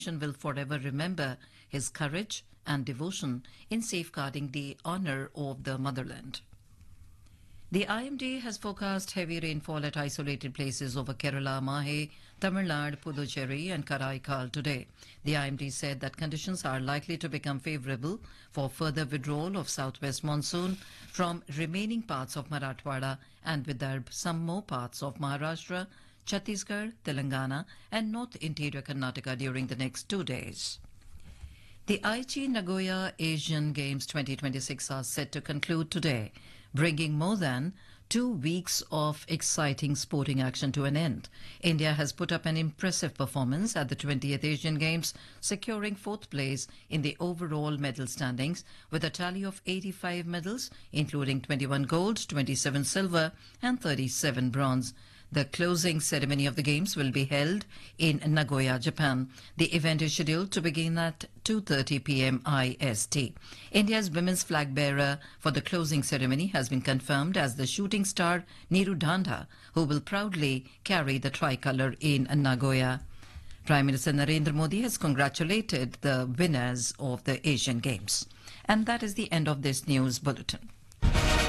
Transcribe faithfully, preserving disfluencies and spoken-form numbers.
will forever remember his courage and devotion in safeguarding the honor of the motherland. The I M D has forecast heavy rainfall at isolated places over Kerala, Mahe, Tamil Nadu, Puducherry and Karaikal today. The I M D said that conditions are likely to become favourable for further withdrawal of southwest monsoon from remaining parts of Marathwada and Vidarbha, some more parts of Maharashtra, Chhattisgarh, Telangana and North Interior Karnataka during the next two days. The Aichi Nagoya Asian Games twenty twenty-six are set to conclude today, bringing more than two weeks of exciting sporting action to an end. India has put up an impressive performance at the twentieth Asian Games, securing fourth place in the overall medal standings with a tally of eighty-five medals, including twenty-one gold, twenty-seven silver and thirty-seven bronze. The closing ceremony of the Games will be held in Nagoya, Japan. The event is scheduled to begin at two thirty p m I S T. India's women's flag bearer for the closing ceremony has been confirmed as the shooting star Neeru Dhanda, who will proudly carry the tricolour in Nagoya. Prime Minister Narendra Modi has congratulated the winners of the Asian Games. And that is the end of this news bulletin.